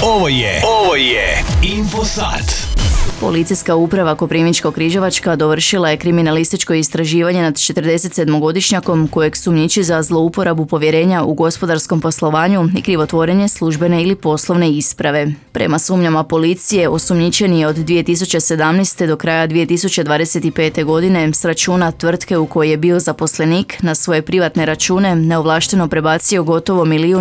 Ovo je Infosat. Policijska uprava Koprivničko-križevačka dovršila je kriminalističko istraživanje nad 47-godišnjakom kojeg sumnjiči za zlouporabu povjerenja u gospodarskom poslovanju i krivotvorenje službene ili poslovne isprave. Prema sumnjama policije, osumnjičeni je od 2017. do kraja 2025. godine s računa tvrtke u kojoj je bio zaposlenik na svoje privatne račune neovlašteno prebacio gotovo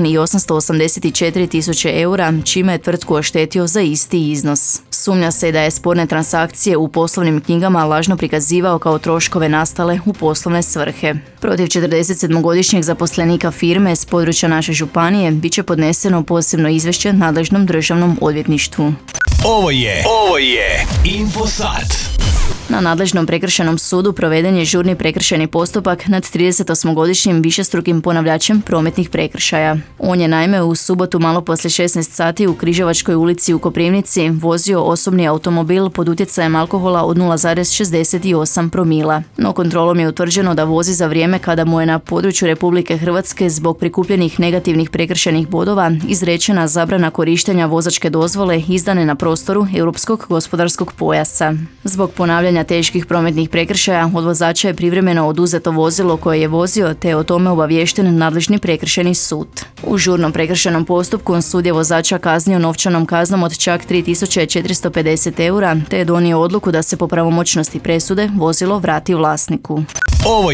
1.884.000 eura, čime je tvrtku oštetio za isti iznos. Sumnja se da je sporne transakcije u poslovnim knjigama lažno prikazivao kao troškove nastale u poslovne svrhe. Protiv 47-godišnjeg zaposlenika firme s područja naše županije bit će podneseno posebno izvješće nadležnom državnom odvjetništvu. Ovo je Infosat. Na nadležnom prekršajnom sudu proveden je žurni prekršajni postupak nad 38-godišnjim višestrukim ponavljačem prometnih prekršaja. On je naime u subotu malo poslije 16 sati u Križevačkoj ulici u Koprivnici vozio osobni automobil pod utjecajem alkohola od 0,68 promila. No kontrolom je utvrđeno da vozi za vrijeme kada mu je na području Republike Hrvatske zbog prikupljenih negativnih prekršajnih bodova izrečena zabrana korištenja vozačke dozvole izdane na prostoru Europskog gospodarskog pojasa. Zbog ponavljanja teških prometnih prekršaja od vozača je privremeno oduzeto vozilo koje je vozio te je o tome obaviješten nadležni prekršajni sud. U žurnom prekršajnom postupku sud je vozača kaznio novčanom kaznom od čak 3.450 eura te je donio odluku da se po pravomoćnosti presude vozilo vrati vlasniku. Ovo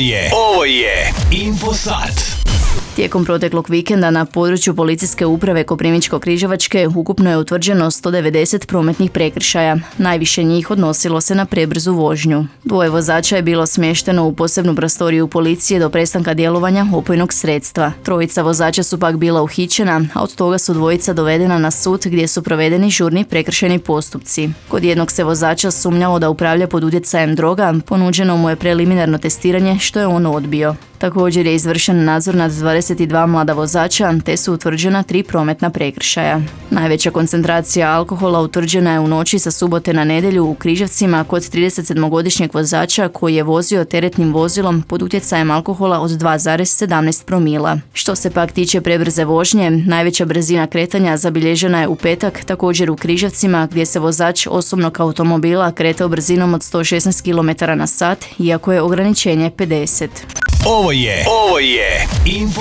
je Infosat. Tijekom proteklog vikenda na području policijske uprave Koprivničko-križevačke ukupno je utvrđeno 190 prometnih prekršaja. Najviše njih odnosilo se na prebrzu vožnju. Dvoje vozača je bilo smješteno u posebnu prostoriju policije do prestanka djelovanja opojnog sredstva. Trojica vozača su pak bila uhićena, a od toga su dvojica dovedena na sud gdje su provedeni žurni prekršajni postupci. Kod jednog se vozača sumnjalo da upravlja pod utjecajem droga, ponuđeno mu je preliminarno testiranje što je on odbio. Također je izvršen nadzor nad 22 mlada vozača te su utvrđena 3 prometna prekršaja. Najveća koncentracija alkohola utvrđena je u noći sa subote na nedjelju u Križevcima kod 37-godišnjeg vozača koji je vozio teretnim vozilom pod utjecajem alkohola od 2,17 promila. Što se pak tiče prebrze vožnje, najveća brzina kretanja zabilježena je u petak također u Križevcima gdje se vozač osobnog automobila kretao brzinom od 116 km/h iako je ograničenje 50. Ovo je Infosat.